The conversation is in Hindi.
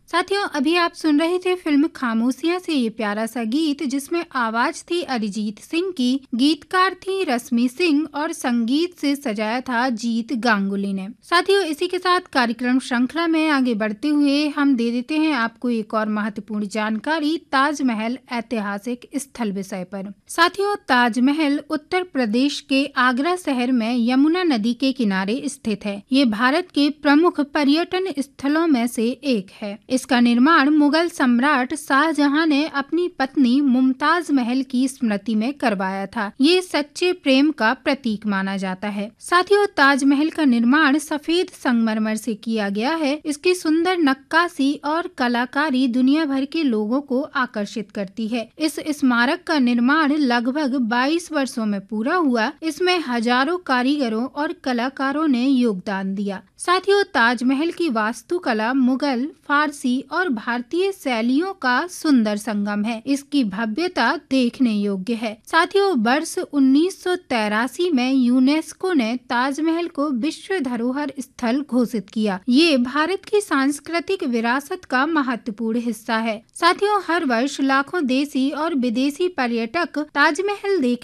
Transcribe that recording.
साथियों, अभी आप सुन रहे थे फिल्म खामोशियां से ये प्यारा सा गीत, जिसमें आवाज थी अरिजीत सिंह की, गीतकार थी रश्मि सिंह और संगीत से सजाया था जीत गांगुली ने। साथियों, इसी के साथ कार्यक्रम श्रृंखला में आगे बढ़ते हुए हम दे देते हैं आपको एक और महत्वपूर्ण जानकारी ताजमहल ऐतिहासिक स्थल विषय पर। साथियों, ताजमहल उत्तर प्रदेश के आगरा शहर में यमुना नदी के किनारे स्थित है। ये भारत के प्रमुख पर्यटन स्थलों में से एक है। इसका निर्माण मुगल सम्राट शाहजहां ने अपनी पत्नी मुमताज महल की स्मृति में करवाया था। ये सच्चे प्रेम का प्रतीक माना जाता है। साथियों, ताजमहल का निर्माण सफेद संगमरमर से किया गया है। इसकी सुंदर नक्काशी और कलाकारी दुनिया भर के लोगों को आकर्षित करती है। इस स्मारक का निर्माण लगभग 22 वर्षों में पूरा हुआ। इसमें हजारों कारीगरों और कलाकारों ने योगदान दिया। साथियों, ताजमहल की वास्तुकला मुगल, फारसी और भारतीय शैलियों का सुंदर संगम है। इसकी भव्यता देखने योग्य है। साथियों, वर्ष 1983 में यूनेस्को ने ताजमहल को विश्व धरोहर स्थल घोषित किया। ये भारत की सांस्कृतिक विरासत का महत्वपूर्ण हिस्सा है। साथियों, हर वर्ष लाखों देशी और विदेशी पर्यटक ताजमहल देखने